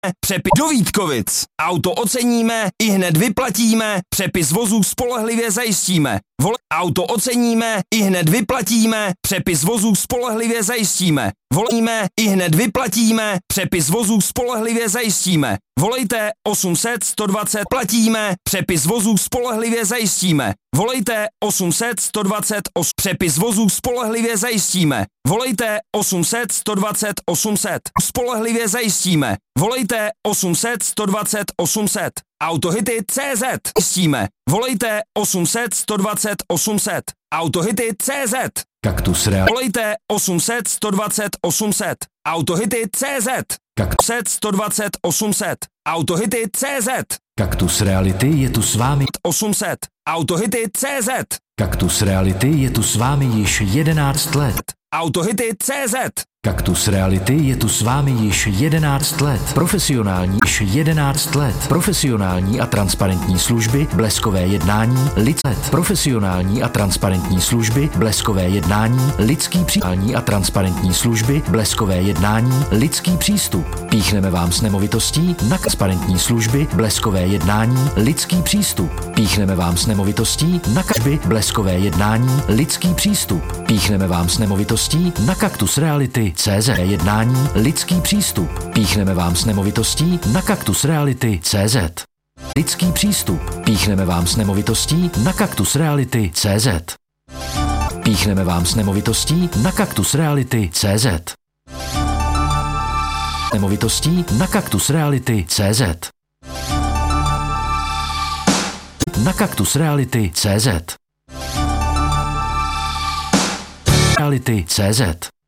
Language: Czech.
přepis do Vítkovic. Auto oceníme, i hned vyplatíme, přepis vozů spolehlivě zajistíme. Auto oceníme, i hned vyplatíme, přepis vozů spolehlivě zajistíme. Volíme, i hned vyplatíme, přepis vozů spolehlivě zajistíme. Volejte 800 120 platíme, přepis vozů spolehlivě zajistíme. Volejte 800 128, přepis vozů spolehlivě zajistíme. Volejte 800 120 800, spolehlivě zajistíme. Volejte 800 120 800. Autohity.cz zajistíme. Volejte 800 120 800. Autohity.cz. Kaktus Real. Volejte 800 120 800. Autohity.cz. Kaktus 120 800. Autohity.cz. Kaktus Reality je tu s vámi 800. Autohity.cz. Kaktus Reality je tu s vámi již 11 let. Autohity.cz. Kaktus Reality je tu s vámi již 11 let. Profesionální a transparentní služby, bleskové jednání, profesionální a transparentní služby, bleskové jednání, lidský přístup. Píchneme vám s nemovitostí na transparentní služby, bleskové jednání, lidský přístup. Píchneme vám s nemovitostí na bleskové jednání, lidský přístup. Píchneme vám s nemovitostí na Kaktus Reality. CZ jednání, lidský přístup. Píchneme vám s nemovitostí na Kaktus Reality. CZ. Lidský přístup. Píchneme vám s nemovitostí na Kaktus Reality. CZ. Píchneme vám s nemovitostí na Kaktus Reality. CZ. Nemovitostí na Kaktus Reality. CZ. Na Kaktus Reality. CZ. Reality. CZ.